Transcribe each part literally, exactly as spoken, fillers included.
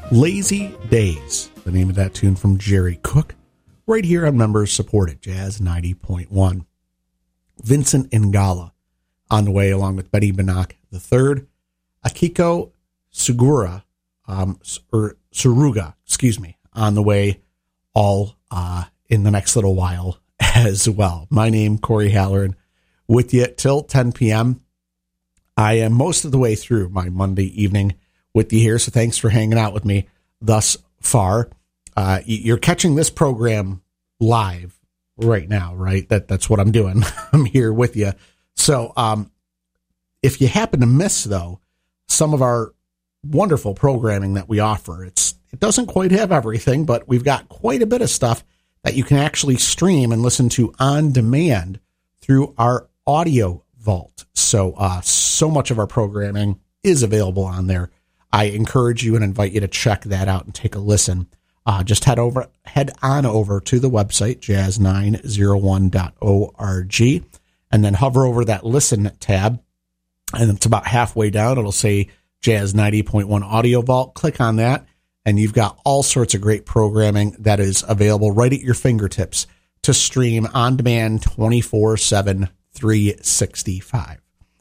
Lazy Days, the name of that tune from Jerry Cook, right here on Members Supported, Jazz ninety point one. Vincent Ingala on the way, along with Benny Banach the third. Akiko Sugura, um, or Suruga, excuse me, on the way, all uh, in the next little while as well. My name, Corey Halloran, with you till ten p.m. I am most of the way through my Monday evening with you here, so thanks for hanging out with me thus far. Uh, you're catching this program live right now, right? That That's what I'm doing. I'm here with you. So um, if you happen to miss, though, some of our wonderful programming that we offer, it's it doesn't quite have everything, but we've got quite a bit of stuff that you can actually stream and listen to on demand through our audio vault. So, uh, so much of our programming is available on there. I encourage you and invite you to check that out and take a listen. Uh, just head over, head on over to the website, jazz nine oh one dot org, and then hover over that listen tab. And it's about halfway down. It'll say Jazz ninety point one Audio Vault. Click on that, and you've got all sorts of great programming that is available right at your fingertips to stream on demand twenty-four seven, three sixty-five.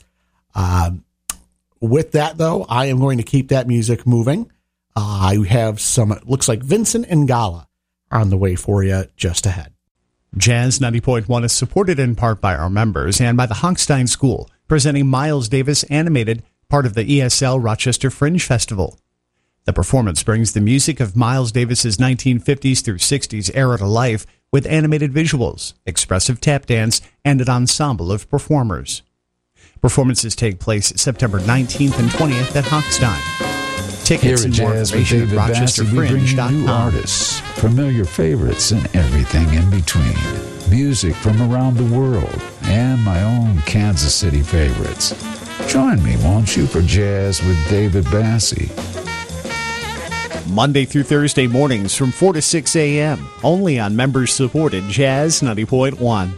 Um, with that, though, I am going to keep that music moving. Uh, I have some, it looks like Vincent Ingala on the way for you just ahead. Jazz ninety point one is supported in part by our members and by the Hochstein School, presenting Miles Davis Animated, part of the E S L Rochester Fringe Festival. The performance brings the music of Miles Davis's nineteen fifties through sixties era to life with animated visuals, expressive tap dance, and an ensemble of performers. Performances take place September nineteenth and twentieth at Hochstein. Tickets and more information at rochester fringe dot com. New artists, familiar favorites, and everything in between. Music from around the world, and my own Kansas City favorites. Join me, won't you, for Jazz with David Bassie. Monday through Thursday mornings from four to six a.m., only on members-supported Jazz ninety point one.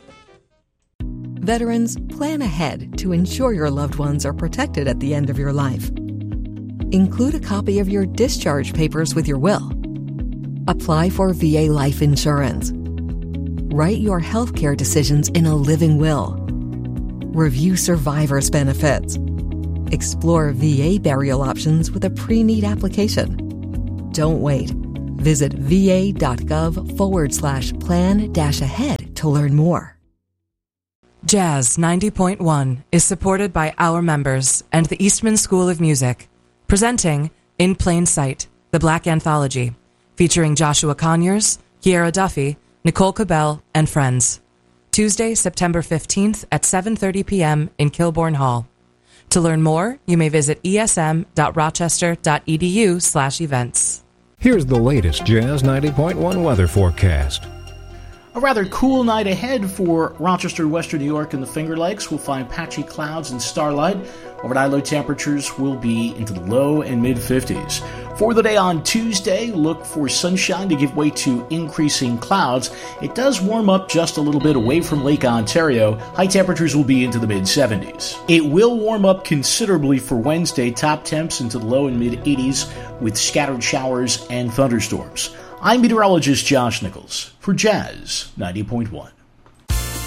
Veterans, plan ahead to ensure your loved ones are protected at the end of your life. Include a copy of your discharge papers with your will. Apply for V A life insurance. Write your healthcare decisions in a living will. Review survivor's benefits. Explore V A burial options with a pre-need application. Don't wait. Visit va.gov forward slash plan dash ahead to learn more. Jazz ninety point one is supported by our members and the Eastman School of Music, presenting In Plain Sight, the Black Anthology, featuring Joshua Conyers, Kiera Duffy, Nicole Cabell, and friends. Tuesday, September fifteenth at seven thirty p.m. in Kilbourne Hall. To learn more, you may visit esm.rochester.edu slash events. Here's the latest Jazz ninety point one weather forecast. A rather cool night ahead for Rochester, Western New York, and the Finger Lakes. We'll find patchy clouds and starlight. Overnight low temperatures will be into the low and mid-fifties. For the day on Tuesday, look for sunshine to give way to increasing clouds. It does warm up just a little bit away from Lake Ontario. High temperatures will be into the mid-seventies. It will warm up considerably for Wednesday, top temps into the low and mid-eighties with scattered showers and thunderstorms. I'm meteorologist Josh Nichols for Jazz ninety point one.